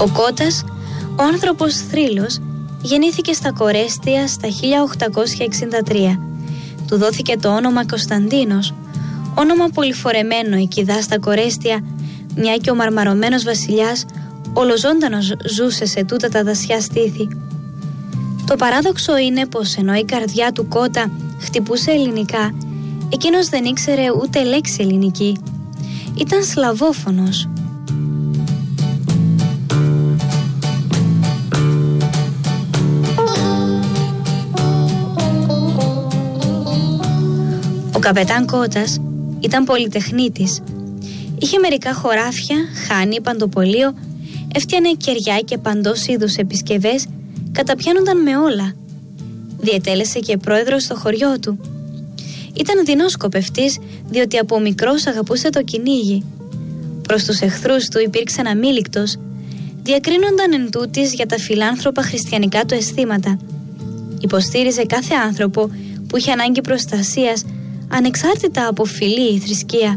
Ο Κώτας, ο άνθρωπος θρύλος, γεννήθηκε στα Κορέστια στα 1863. Του δόθηκε το όνομα Κωνσταντίνος, όνομα πολυφορεμένο εκειδά στα Κορέστια, μια και ο μαρμαρωμένος βασιλιάς ολοζώντανος ζούσε σε τούτα τα δασιά στήθη. Το παράδοξο είναι πως ενώ η καρδιά του Κώτα χτυπούσε ελληνικά, εκείνος δεν ήξερε ούτε λέξη ελληνική. Ήταν σλαβόφωνος. Ο καπετάν Κώτας ήταν πολυτεχνίτης. Είχε μερικά χωράφια, χάνη, παντοπολείο, έφτιανε κεριά και παντός είδους επισκευές, καταπιάνονταν με όλα. Διετέλεσε και πρόεδρος στο χωριό του. Ήταν δεινός σκοπευτής, διότι από μικρός αγαπούσε το κυνήγι. Προς τους εχθρούς του υπήρξαν αμήλικτος. Διακρίνονταν εν τούτης για τα φιλάνθρωπα χριστιανικά του αισθήματα. Υποστήριζε κάθε άνθρωπο που είχε ανάγκη προστασίας, ανεξάρτητα από φυλή ή θρησκεία.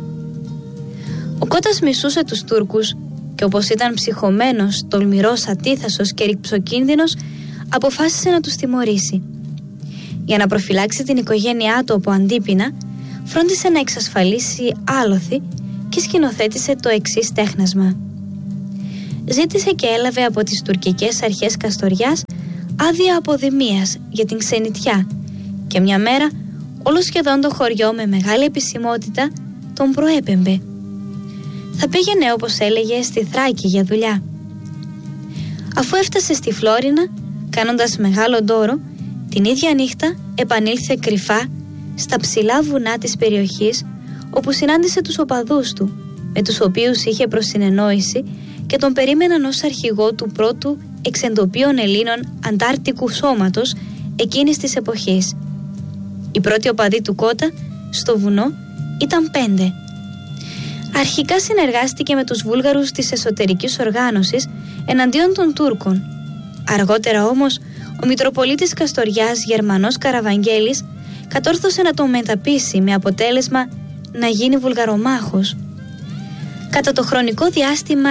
Ο Κώτας μισούσε τους Τούρκους και όπως ήταν ψυχωμένος, τολμηρός, ατίθασος και ρηψοκίνδυνος, αποφάσισε να τους τιμωρήσει. Για να προφυλάξει την οικογένειά του από αντίπεινα, φρόντισε να εξασφαλίσει άλοθη και σκηνοθέτησε το εξής τέχνασμα. Ζήτησε και έλαβε από τις τουρκικές αρχές Καστοριάς άδεια αποδημίας για την ξενιτιά και μια μέρα όλο σχεδόν το χωριό με μεγάλη επισημότητα τον προέπεμπε. Θα πήγαινε, όπως έλεγε, στη Θράκη για δουλειά. Αφού έφτασε στη Φλόρινα, κάνοντας μεγάλο ντόρο, την ίδια νύχτα επανήλθε κρυφά στα ψηλά βουνά της περιοχής, όπου συνάντησε τους οπαδούς του, με τους οποίους είχε προσυνεννόηση και τον περίμεναν ως αρχηγό του πρώτου εξεντοπίων Ελλήνων αντάρτικου σώματος εκείνης της εποχής. Οι πρώτοι οπαδοί του Κώτα στο βουνό ήταν 5. Αρχικά συνεργάστηκε με τους Βούλγαρους της εσωτερικής οργάνωσης εναντίον των Τούρκων. Αργότερα όμως ο Μητροπολίτης Καστοριάς Γερμανός Καραβαγγέλης κατόρθωσε να τον μεταπείσει, με αποτέλεσμα να γίνει βουλγαρομάχος. Κατά το χρονικό διάστημα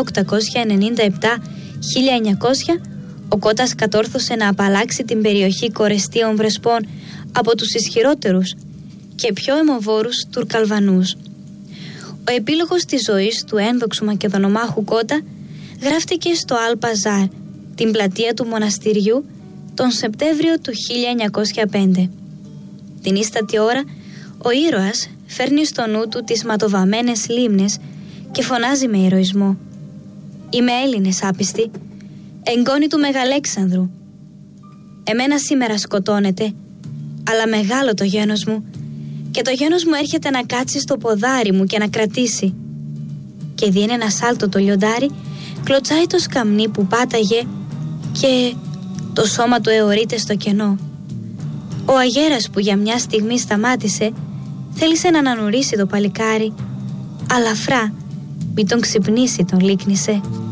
1897-1900 ο Κώτας κατόρθωσε να απαλλάξει την περιοχή Κορεστίων Βρεσπών από τους ισχυρότερους και πιο αιμοβόρους Τουρκαλβανούς. Ο επίλογος της ζωής του ένδοξου Μακεδονομάχου Κώτα γράφτηκε στο Αλ-Παζάρ, την πλατεία του μοναστηριού, τον Σεπτέμβριο του 1905. Την ίστατη ώρα ο ήρωας φέρνει στο νου του τις ματοβαμμένες λίμνες και φωνάζει με ηρωισμό: «Είμαι Έλληνες άπιστοι, εγγόνοι του Μεγαλέξανδρου. Εμένα σήμερα σκοτώνεται, αλλά μεγάλο το γένος μου και το γένος μου έρχεται να κάτσει στο ποδάρι μου και να κρατήσει». Και διένε ένα σάλτο το λιοντάρι, κλωτσάει το σκαμνί που πάταγε και το σώμα του αιωρείται στο κενό. Ο αγέρας που για μια στιγμή σταμάτησε θέλησε να ανανουρίσει το παλικάρι, αλλά φρά, μη τον ξυπνήσει τον λίκνησε.